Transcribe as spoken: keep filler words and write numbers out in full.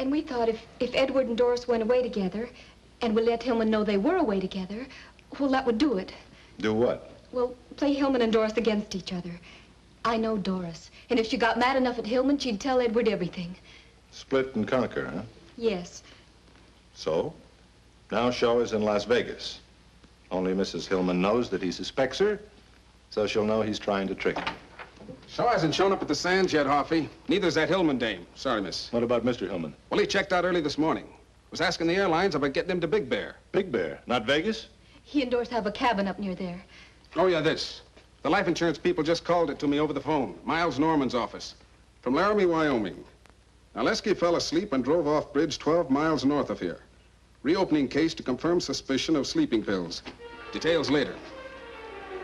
And we thought if, if Edward and Doris went away together, and we let Hillman know they were away together, well, that would do it. Do what? Well, play Hillman and Doris against each other. I know Doris, and if she got mad enough at Hillman, she'd tell Edward everything. Split and conquer, huh? Yes. So, now Shaw is in Las Vegas. Only Missus Hillman knows that he suspects her, so she'll know he's trying to trick her. Shaw hasn't shown up at the Sands yet, Hoffy. Neither's that Hillman dame. Sorry, miss. What about Mister Hillman? Well, he checked out early this morning. Was asking the airlines about getting him to Big Bear. Big Bear, not Vegas? He and Doris have a cabin up near there. Oh, yeah, this. The life insurance people just called it to me over the phone. Miles Norman's office. From Laramie, Wyoming. Now, Lesky fell asleep and drove off bridge twelve miles north of here. Reopening case to confirm suspicion of sleeping pills. Details later.